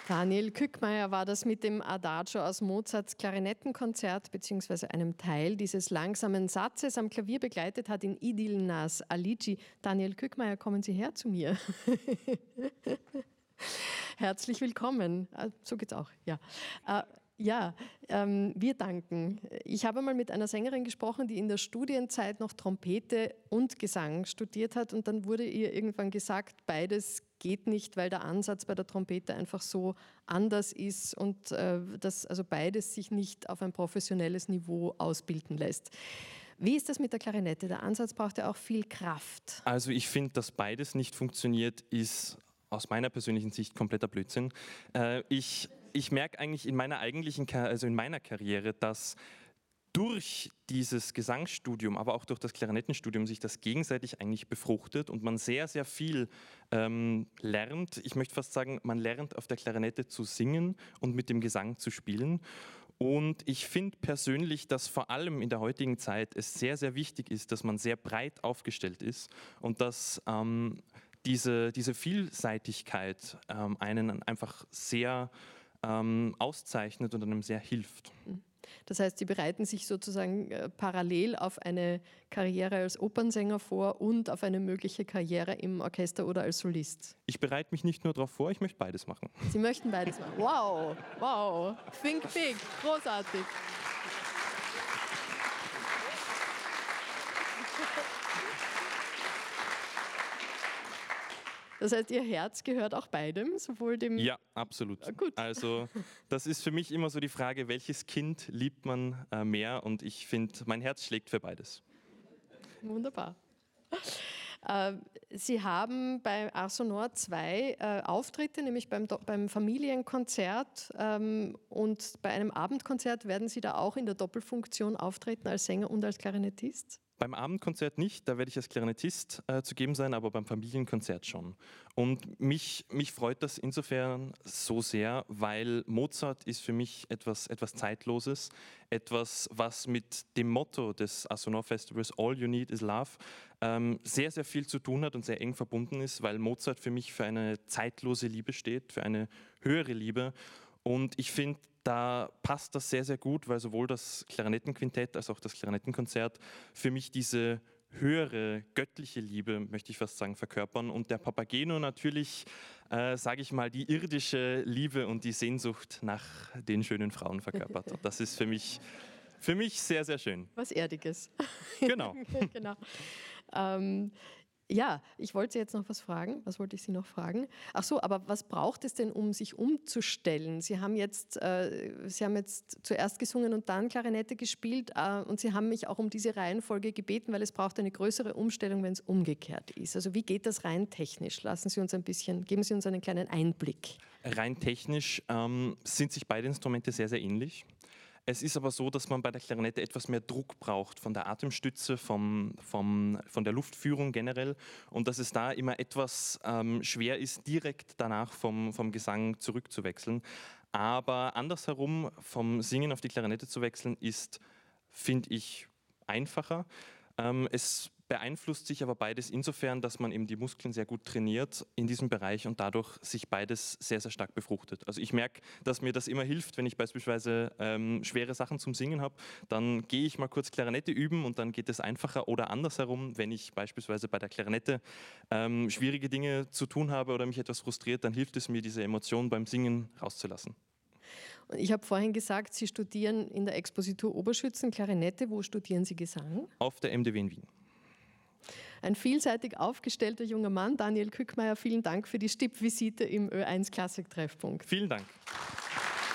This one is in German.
Daniel Kückmeier war das mit dem Adagio aus Mozarts Klarinettenkonzert bzw. einem Teil dieses langsamen Satzes. Am Klavier begleitet hat ihn Idil Nas Alici. Daniel Kückmeier, kommen Sie her zu mir. Herzlich willkommen. So geht's auch, ja. Wir danken. Ich habe mal mit einer Sängerin gesprochen, die in der Studienzeit noch Trompete und Gesang studiert hat, und dann wurde ihr irgendwann gesagt, beides geht nicht, weil der Ansatz bei der Trompete einfach so anders ist und dass also beides sich nicht auf ein professionelles Niveau ausbilden lässt. Wie ist das mit der Klarinette? Der Ansatz braucht ja auch viel Kraft. Also ich finde, dass beides nicht funktioniert, ist aus meiner persönlichen Sicht kompletter Blödsinn. Ich merke eigentlich in meiner Karriere, dass durch dieses Gesangsstudium, aber auch durch das Klarinettenstudium sich das gegenseitig eigentlich befruchtet und man sehr, sehr viel lernt. Ich möchte fast sagen, man lernt auf der Klarinette zu singen und mit dem Gesang zu spielen. Und ich finde persönlich, dass vor allem in der heutigen Zeit es sehr, sehr wichtig ist, dass man sehr breit aufgestellt ist und dass diese Vielseitigkeit einen einfach sehr auszeichnet und einem sehr hilft. Das heißt, Sie bereiten sich sozusagen parallel auf eine Karriere als Opernsänger vor und auf eine mögliche Karriere im Orchester oder als Solist. Ich bereite mich nicht nur darauf vor, ich möchte beides machen. Sie möchten beides machen. Wow, wow. Think big, großartig. Das heißt, Ihr Herz gehört auch beidem, sowohl dem... Ja, absolut. Gut. Also das ist für mich immer so die Frage, welches Kind liebt man mehr? Und ich finde, mein Herz schlägt für beides. Wunderbar. Sie haben bei Ars Sonor 2 Auftritte, nämlich beim Familienkonzert und bei einem Abendkonzert. Werden Sie da auch in der Doppelfunktion auftreten, als Sänger und als Klarinettist? Beim Abendkonzert nicht, da werde ich als Klarinettist zugegen sein, aber beim Familienkonzert schon. Und mich freut das insofern so sehr, weil Mozart ist für mich etwas Zeitloses, etwas, was mit dem Motto des Ars Sonor Festivals All You Need Is Love sehr, sehr viel zu tun hat und sehr eng verbunden ist, weil Mozart für mich für eine zeitlose Liebe steht, für eine höhere Liebe. Und ich finde, da passt das sehr, sehr gut, weil sowohl das Klarinettenquintett als auch das Klarinettenkonzert für mich diese höhere, göttliche Liebe, möchte ich fast sagen, verkörpern. Und der Papageno natürlich, sage ich mal, die irdische Liebe und die Sehnsucht nach den schönen Frauen verkörpert. Und das ist für mich sehr, sehr schön. Was Erdiges. Genau. Genau. Ich wollte Sie jetzt noch was fragen. Was wollte ich Sie noch fragen? Ach so, aber was braucht es denn, um sich umzustellen? Sie haben jetzt zuerst gesungen und dann Klarinette gespielt und Sie haben mich auch um diese Reihenfolge gebeten, weil es braucht eine größere Umstellung, wenn es umgekehrt ist. Also wie geht das rein technisch? Geben Sie uns einen kleinen Einblick. Rein technisch sind sich beide Instrumente sehr, sehr ähnlich. Es ist aber so, dass man bei der Klarinette etwas mehr Druck braucht von der Atemstütze, von der Luftführung generell und dass es da immer etwas schwer ist, direkt danach vom Gesang zurückzuwechseln. Aber andersherum, vom Singen auf die Klarinette zu wechseln, ist, finde ich, einfacher. Es beeinflusst sich aber beides insofern, dass man eben die Muskeln sehr gut trainiert in diesem Bereich und dadurch sich beides sehr, sehr stark befruchtet. Also ich merke, dass mir das immer hilft, wenn ich beispielsweise schwere Sachen zum Singen habe, dann gehe ich mal kurz Klarinette üben und dann geht es einfacher oder andersherum, wenn ich beispielsweise bei der Klarinette schwierige Dinge zu tun habe oder mich etwas frustriert, dann hilft es mir, diese Emotionen beim Singen rauszulassen. Ich habe vorhin gesagt, Sie studieren in der Expositur Oberschützen Klarinette. Wo studieren Sie Gesang? Auf der MDW in Wien. Ein vielseitig aufgestellter junger Mann, Daniel Kückmeier, vielen Dank für die Stippvisite im Ö1 Klassik-Treffpunkt. Vielen Dank.